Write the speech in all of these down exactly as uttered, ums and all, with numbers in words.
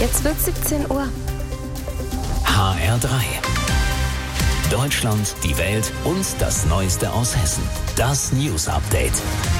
Jetzt wird siebzehn Uhr. H R drei. Deutschland, die Welt und das Neueste aus Hessen. Das News Update.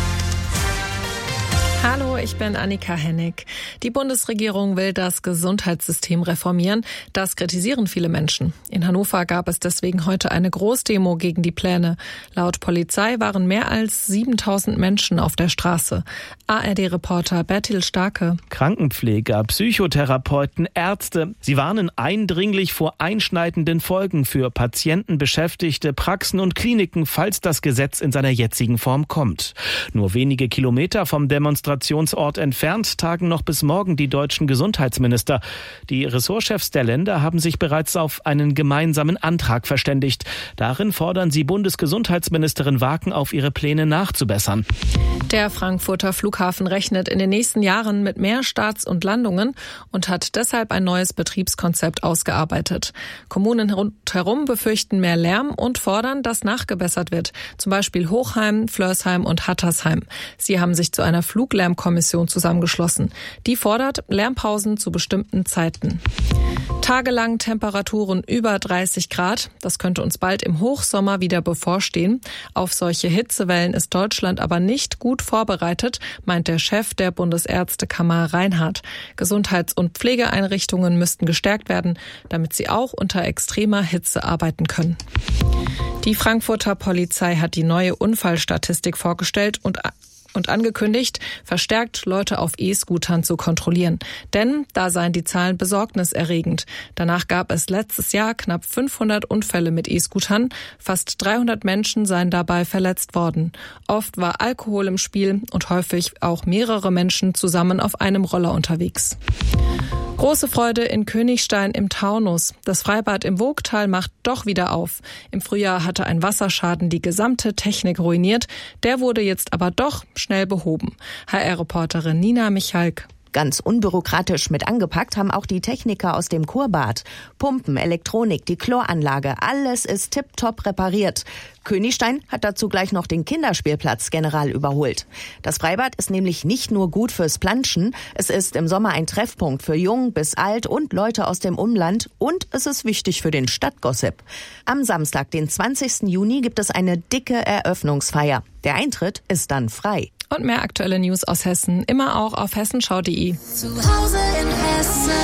Hallo, ich bin Annika Hennig. Die Bundesregierung will das Gesundheitssystem reformieren. Das kritisieren viele Menschen. In Hannover gab es deswegen heute eine Großdemo gegen die Pläne. Laut Polizei waren mehr als siebentausend Menschen auf der Straße. A R D-Reporter Bertil Starke. Krankenpfleger, Psychotherapeuten, Ärzte. Sie warnen eindringlich vor einschneidenden Folgen für Patienten, Beschäftigte, Praxen und Kliniken, falls das Gesetz in seiner jetzigen Form kommt. Nur wenige Kilometer vom Demonstrationsort entfernt tagen noch bis morgen die deutschen Gesundheitsminister. Die Ressortchefs der Länder haben sich bereits auf einen gemeinsamen Antrag verständigt. Darin fordern sie Bundesgesundheitsministerin Waken auf, ihre Pläne nachzubessern. Der Frankfurter Flughafen rechnet in den nächsten Jahren mit mehr Starts und Landungen und hat deshalb ein neues Betriebskonzept ausgearbeitet. Kommunen rundherum befürchten mehr Lärm und fordern, dass nachgebessert wird. Zum Beispiel Hochheim, Flörsheim und Hattersheim. Sie haben sich zu einer Fluglärmkommission zusammengeschlossen. Die fordert Lärmpausen zu bestimmten Zeiten. Tagelang Temperaturen über dreißig Grad. Das könnte uns bald im Hochsommer wieder bevorstehen. Auf solche Hitzewellen ist Deutschland aber nicht gut vorbereitet, meint der Chef der Bundesärztekammer Reinhardt. Gesundheits- und Pflegeeinrichtungen müssten gestärkt werden, damit sie auch unter extremer Hitze arbeiten können. Die Frankfurter Polizei hat die neue Unfallstatistik vorgestellt und und angekündigt, verstärkt Leute auf E-Scootern zu kontrollieren. Denn da seien die Zahlen besorgniserregend. Danach gab es letztes Jahr knapp fünfhundert Unfälle mit E-Scootern. Fast dreihundert Menschen seien dabei verletzt worden. Oft war Alkohol im Spiel und häufig auch mehrere Menschen zusammen auf einem Roller unterwegs. Große Freude in Königstein im Taunus. Das Freibad im Woogtal macht doch wieder auf. Im Frühjahr hatte ein Wasserschaden die gesamte Technik ruiniert. Der wurde jetzt aber doch schnell behoben. H R-Reporterin Nina Michalk. Ganz unbürokratisch mit angepackt haben auch die Techniker aus dem Kurbad. Pumpen, Elektronik, die Chloranlage, alles ist tipptopp repariert. Königstein hat dazu gleich noch den Kinderspielplatz general überholt. Das Freibad ist nämlich nicht nur gut fürs Planschen, es ist im Sommer ein Treffpunkt für jung bis alt und Leute aus dem Umland und es ist wichtig für den Stadtgossip. Am Samstag, den zwanzigsten Juni, gibt es eine dicke Eröffnungsfeier. Der Eintritt ist dann frei. Und mehr aktuelle News aus Hessen, immer auch auf hessenschau punkt de. Zu Hause in Hessen.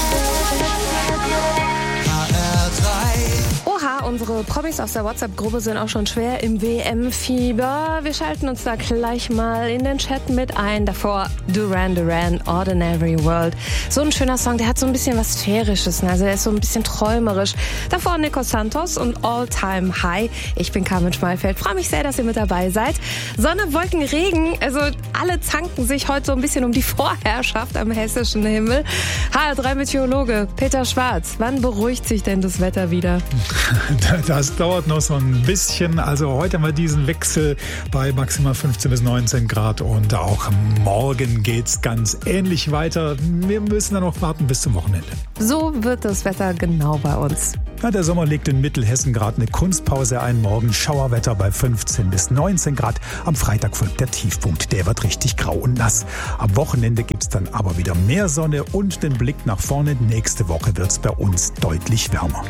Oha, unsere Promis aus der WhatsApp-Gruppe sind auch schon schwer im W M-Fieber. Wir schalten uns da gleich mal in den Chat mit ein. Davor Duran Duran, Ordinary World. So ein schöner Song, der hat so ein bisschen was Sphärisches, ne? Also er ist so ein bisschen träumerisch. Davor Nico Santos und All Time High. Ich bin Carmen Schmalfeld. Freue mich sehr, dass ihr mit dabei seid. Sonne, Wolken, Regen. Also alle zanken sich heute so ein bisschen um die Vorherrschaft am hessischen Himmel. H R drei Meteorologe Peter Schwarz. Wann beruhigt sich denn das Wetter wieder? Das dauert noch so ein bisschen. Also heute haben wir diesen Wechsel bei maximal fünfzehn bis neunzehn Grad und auch morgen geht's ganz ähnlich weiter. Wir müssen dann noch warten bis zum Wochenende. So wird das Wetter genau bei uns. Ja, der Sommer legt in Mittelhessen gerade eine Kunstpause ein. Morgen Schauerwetter bei fünfzehn bis neunzehn Grad. Am Freitag folgt der Tiefpunkt. Der wird richtig grau und nass. Am Wochenende gibt's dann aber wieder mehr Sonne und den Blick nach vorne. Nächste Woche wird's bei uns deutlich wärmer.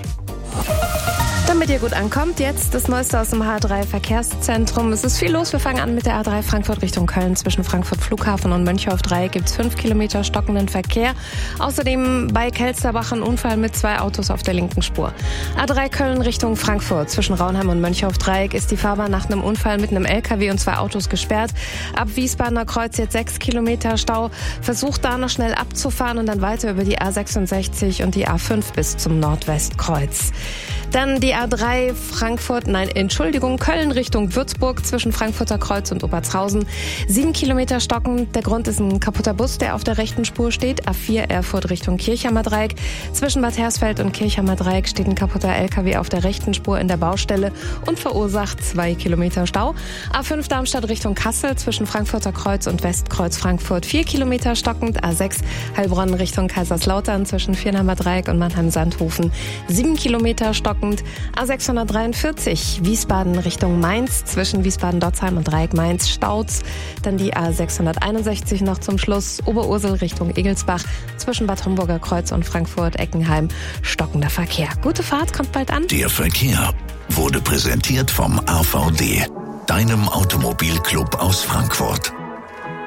Damit ihr gut ankommt, jetzt das Neueste aus dem H drei Verkehrszentrum. Es ist viel los. Wir fangen an mit der A drei Frankfurt Richtung Köln. Zwischen Frankfurt Flughafen und Mönchhof-Dreieck gibt es fünf Kilometer stockenden Verkehr. Außerdem bei Kelsterbach ein Unfall mit zwei Autos auf der linken Spur. A drei Köln Richtung Frankfurt. Zwischen Raunheim und Mönchhof-Dreieck ist die Fahrbahn nach einem Unfall mit einem L K W und zwei Autos gesperrt. Ab Wiesbadener Kreuz jetzt sechs Kilometer Stau. Versucht da noch schnell abzufahren und dann weiter über die A sechsundsechzig und die A fünf bis zum Nordwestkreuz. Dann die A drei Frankfurt, nein, Entschuldigung, Köln Richtung Würzburg zwischen Frankfurter Kreuz und Obertshausen. Sieben Kilometer stocken. Der Grund ist ein kaputter Bus, der auf der rechten Spur steht. A vier Erfurt Richtung Kirchheimer Dreieck. Zwischen Bad Hersfeld und Kirchheimer Dreieck steht ein kaputter L K W auf der rechten Spur in der Baustelle und verursacht zwei Kilometer Stau. A fünf Darmstadt Richtung Kassel zwischen Frankfurter Kreuz und Westkreuz Frankfurt. Vier Kilometer stockend. A sechs Heilbronn Richtung Kaiserslautern zwischen Viernheimer Dreieck und Mannheim-Sandhofen. Sieben Kilometer stockend. stockend. A sechshundertdreiundvierzig Wiesbaden Richtung Mainz, zwischen Wiesbaden-Dotzheim und Dreieck Mainz staut's. Dann die A sechshunderteinundsechzig noch zum Schluss, Oberursel Richtung Egelsbach, zwischen Bad Homburger Kreuz und Frankfurt-Eckenheim stockender Verkehr. Gute Fahrt, kommt bald an. Der Verkehr wurde präsentiert vom A V D, deinem Automobilclub aus Frankfurt.